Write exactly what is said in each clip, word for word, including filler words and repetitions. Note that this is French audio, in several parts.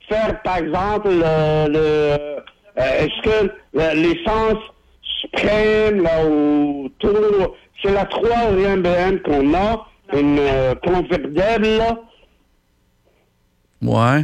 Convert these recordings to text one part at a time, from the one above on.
faire, par exemple, le, le euh, est-ce que le- l'essence suprême, là, au tour, c'est la troisième B M qu'on a, une euh, convertible, là. Ouais.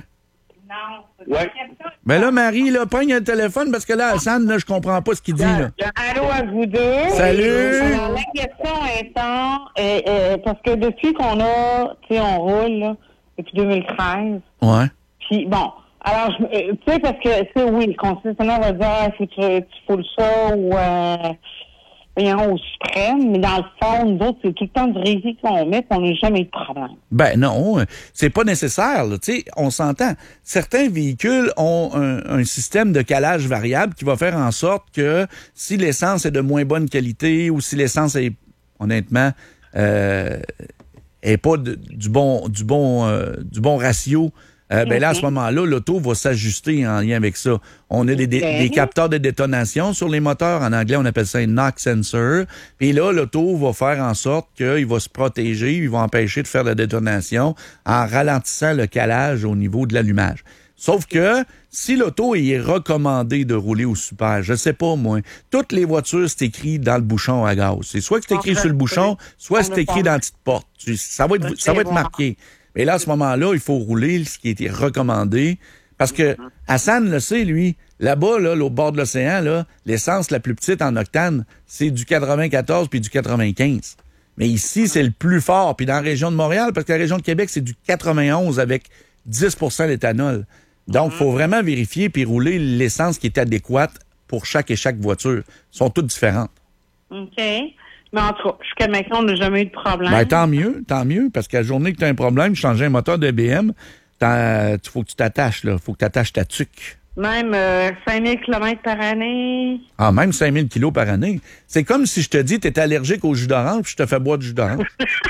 Ouais. Ben là, Marie, là, pogne le téléphone parce que là, Hassan, là, je comprends pas ce qu'il dit, là. Allô à vous deux. Salut! Alors, la question étant, euh, euh, parce que depuis qu'on a, tu sais, on roule, là, depuis deux mille treize, Ouais. puis bon, alors, je- euh, tu sais, parce que, c'est oui, le concessionnaire va dire, ah, faut que tu, tu foules ça, ou, euh, voyons, au suprême, mais dans le fond, nous autres, c'est tout le temps du rési qu'on met, puis on n'a jamais eu de problème. Ben non, euh, c'est pas nécessaire. là. Tu sais, on s'entend. Certains véhicules ont un, un système de calage variable qui va faire en sorte que si l'essence est de moins bonne qualité ou si l'essence est, honnêtement, euh, est pas de- du bon du bon euh, du bon ratio. Euh, ben là, à ce moment-là, l'auto va s'ajuster en lien avec ça. On a des, des, des capteurs de détonation sur les moteurs. En anglais, on appelle ça un knock sensor. Puis là, l'auto va faire en sorte qu'il va se protéger, il va empêcher de faire la détonation en ralentissant le calage au niveau de l'allumage. Sauf que si l'auto est recommandé de rouler au super, je sais pas moi, toutes les voitures, c'est écrit dans le bouchon à gaz. C'est soit que c'est écrit sur le bouchon, soit c'est écrit dans la petite porte. Tu- Ça va être, ça va être marqué. Mais là, à ce moment-là, il faut rouler ce qui a été recommandé. Parce que Hassan le sait, lui, là-bas, là, au bord de l'océan, là, l'essence la plus petite en octane, c'est du quatre-vingt-quatorze puis du quatre-vingt-quinze. Mais ici, c'est le plus fort. Puis dans la région de Montréal, parce que la région de Québec, c'est du quatre-vingt-onze avec dix pour cent d'éthanol. Donc, il faut vraiment vérifier puis rouler l'essence qui est adéquate pour chaque et chaque voiture. Elles sont toutes différentes. OK. Mais en tout cas, jusqu'à maintenant, on n'a jamais eu de problème. Ben, tant mieux, tant mieux, parce qu'à la journée que tu as un problème, changer un moteur de B M, il faut que tu t'attaches, là. Faut que tu attaches ta tuque. Même euh, cinq mille kilomètres par année. Ah, même cinq mille kilos par année. C'est comme si je te dis, tu es allergique au jus d'orange, puis je te fais boire du jus d'orange.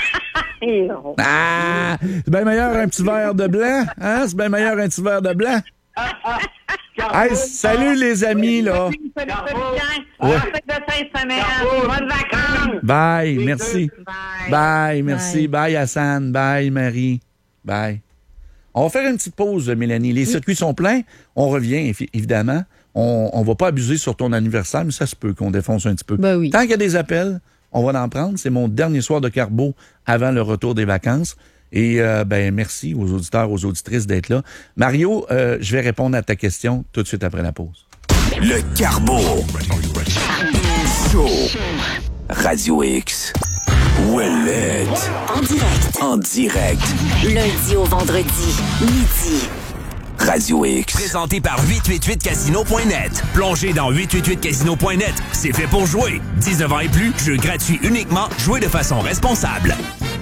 Et non. Ah! C'est bien meilleur un petit verre de blanc, hein? C'est bien meilleur un petit verre de blanc. Hey, salut les amis, là. Salut, salut, salut, Ouais. Bonne fête de fin de semaine. Bonnes vacances. Bye, merci. Bye. Bye, merci. Bye, Hassan. Bye, Marie. Bye. On va faire une petite pause, Mélanie. Les circuits sont pleins. On revient, évi- évidemment. On ne va pas abuser sur ton anniversaire, mais ça se peut qu'on défonce un petit peu. Ben oui. Tant qu'il y a des appels, on va en prendre. C'est mon dernier soir de carbo avant le retour des vacances. Et euh, ben merci aux auditeurs, aux auditrices d'être là. Mario, euh, je vais répondre à ta question tout de suite après la pause. Le Carbo. Show. Radio X. Ouellet. En direct. En direct. Lundi au vendredi, midi. Radio X. Présenté par huit cent quatre-vingt-huit casino point net. Plongez dans huit cent quatre-vingt-huit casino point net. C'est fait pour jouer. dix-neuf ans et plus, jeu gratuit uniquement. Jouez de façon responsable.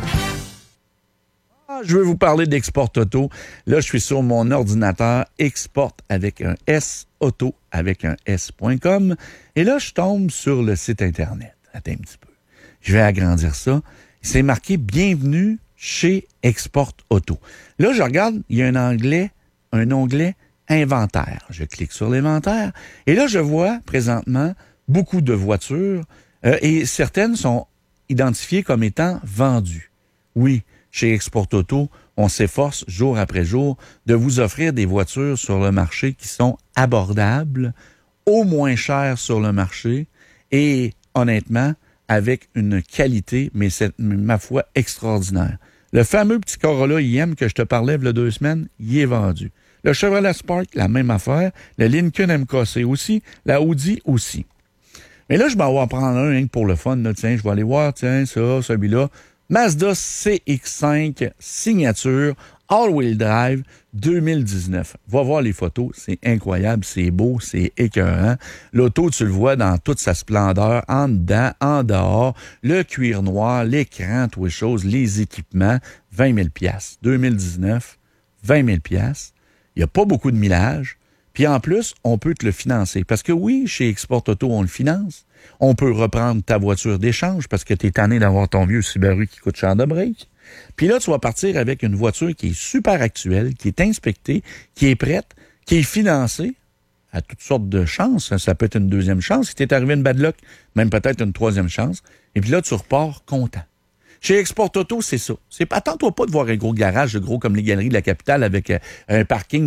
Ah, je veux vous parler d'Export Auto. Là, je suis sur mon ordinateur Export avec un S, Auto avec un S point com. Et là, je tombe sur le site Internet. Attends un petit peu. Je vais agrandir ça. C'est marqué « Bienvenue chez Export Auto ». Là, je regarde, il y a un onglet, un onglet « Inventaire ». Je clique sur l'inventaire. Et là, je vois présentement beaucoup de voitures euh, et certaines sont identifiées comme étant vendues. Oui, chez Export Auto, on s'efforce jour après jour de vous offrir des voitures sur le marché qui sont abordables, au moins chères sur le marché et, honnêtement, avec une qualité, mais c'est, ma foi, extraordinaire. Le fameux petit Corolla I M que je te parlais il y a deux semaines, il est vendu. Le Chevrolet Spark, la même affaire. Le Lincoln M K C aussi. La Audi aussi. Mais là, je m'en vais en prendre un hein, pour le fun. Là. Tiens, je vais aller voir, tiens, ça, celui-là. Mazda C X cinq signature all-wheel drive deux mille dix-neuf. Va voir les photos, c'est incroyable, c'est beau, c'est écœurant. L'auto, tu le vois dans toute sa splendeur, en dedans, en dehors, le cuir noir, l'écran, toutes les choses, les équipements, vingt mille dollars. deux mille dix-neuf, vingt mille dollars. Il n'y a pas beaucoup de millage. Puis en plus, on peut te le financer. Parce que oui, chez Export Auto, on le finance. On peut reprendre ta voiture d'échange parce que tu es tanné d'avoir ton vieux Subaru qui coûte cher de break. Puis là, tu vas partir avec une voiture qui est super actuelle, qui est inspectée, qui est prête, qui est financée à toutes sortes de chances. Ça peut être une deuxième chance. Si t'es arrivé une bad luck, même peut-être une troisième chance. Et puis là, tu repars content. Chez Export Auto, c'est ça. C'est, attends-toi pas de voir un gros garage, gros comme les galeries de la capitale avec euh, un parking